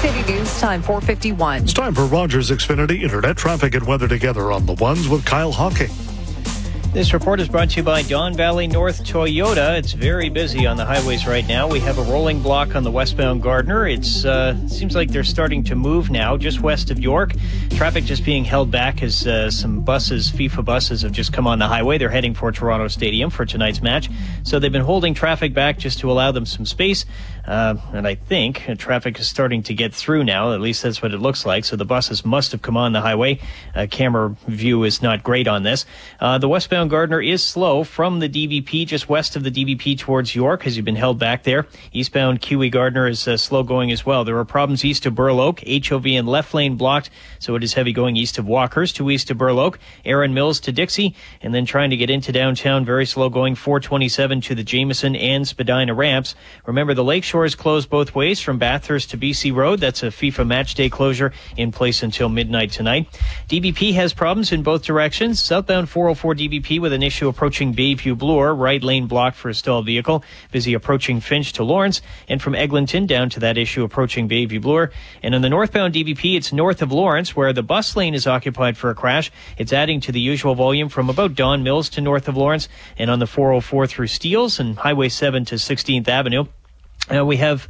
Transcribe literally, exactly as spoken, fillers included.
City News time, four fifty-one. It's time for Rogers Xfinity Internet Traffic and Weather Together on the Ones with Kyle Hawking. This report is brought to you by Don Valley North Toyota. It's very busy on the highways right now. We have a rolling block on the westbound Gardner. It's uh, seems like they're starting to move now, just west of York. Traffic just being held back as uh, some buses, FIFA buses, have just come on the highway. They're heading for Toronto Stadium for tonight's match. So they've been holding traffic back just to allow them some space. Uh, and I think uh, traffic is starting to get through now. At least that's what it looks like. So the buses must have come on the highway. Uh, camera view is not great on this. Uh, the westbound Gardner is slow from the D V P, just west of the D V P towards York, as you've been held back there. Eastbound Q E Gardner is uh, slow going as well. There are problems east of Burl Oak. H O V and left lane blocked, so it is heavy going east of Walkers to east of Burl Oak. Erin Mills to Dixie, and then trying to get into downtown, very slow going four twenty-seven to the Jameson and Spadina ramps. Remember, the Lakeshore is closed both ways from Bathurst to B C Road. That's a FIFA match day closure in place until midnight tonight. D V P has problems in both directions. Southbound four oh four D V P with an issue approaching Bayview Bloor, right lane blocked for a stalled vehicle. Busy approaching Finch to Lawrence, and from Eglinton down to that issue approaching Bayview Bloor. And on the northbound D V P, it's north of Lawrence, where the bus lane is occupied for a crash. It's adding to the usual volume from about Don Mills to north of Lawrence, and on the four oh four through Steeles and Highway seven to sixteenth Avenue. Uh, we have